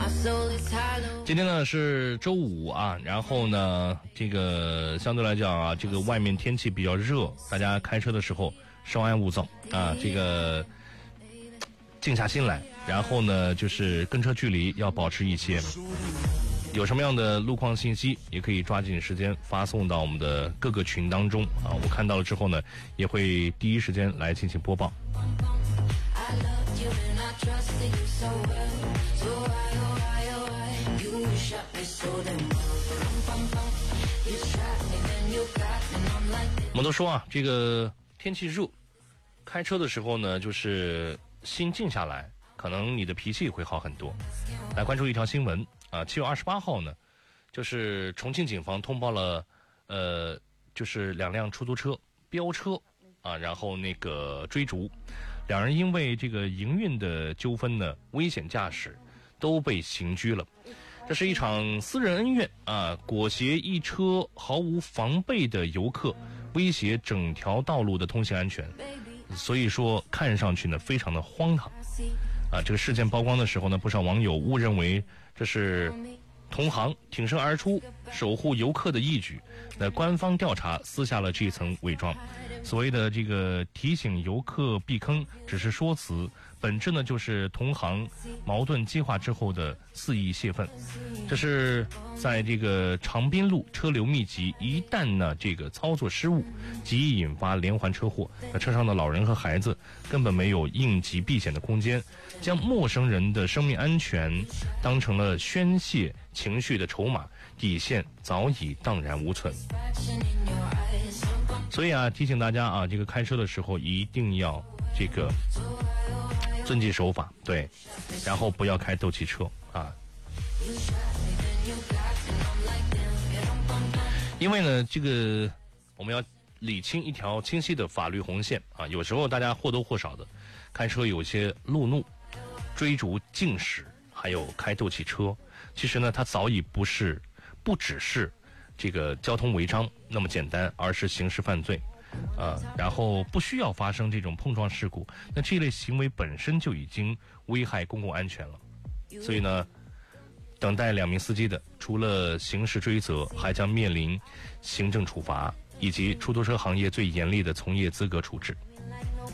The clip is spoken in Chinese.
今天呢是周五啊，然后呢这个相对来讲啊，这个外面天气比较热，大家开车的时候稍安勿躁啊，这个静下心来，然后呢就是跟车距离要保持一些。有什么样的路况信息，也可以抓紧时间发送到我们的各个群当中啊，我看到了之后呢，也会第一时间来进行播报。我们都说啊，这个天气热，开车的时候呢，就是心静下来，可能你的脾气会好很多。来关注一条新闻啊，7月28号呢，就是重庆警方通报了，就是2辆出租车飙车啊，然后那个追逐，两人因为这个营运的纠纷呢，危险驾驶都被刑拘了。这是一场私人恩怨啊，裹挟一车毫无防备的游客，威胁整条道路的通行安全，所以说看上去呢非常的荒唐啊。这个事件曝光的时候呢，不少网友误认为这是同行挺身而出守护游客的义举，那官方调查撕下了这层伪装，所谓的这个提醒游客避坑只是说辞，本质呢就是同行矛盾激化之后的肆意泄愤。这是在这个长滨路车流密集，一旦呢这个操作失误，极易引发连环车祸。那车上的老人和孩子根本没有应急避险的空间，将陌生人的生命安全当成了宣泄情绪的筹码，底线早已荡然无存。所以啊，提醒大家啊，这个开车的时候一定要这个遵纪守法，对，然后不要开斗气车啊。因为呢，这个我们要理清一条清晰的法律红线啊。有时候大家或多或少的开车有些路怒、追逐、竞驶，还有开斗气车，其实呢，它早已不只是这个交通违章那么简单，而是刑事犯罪。然后不需要发生这种碰撞事故，那这类行为本身就已经危害公共安全了。所以呢，等待2名司机的，除了刑事追责，还将面临行政处罚以及出租车行业最严厉的从业资格处置。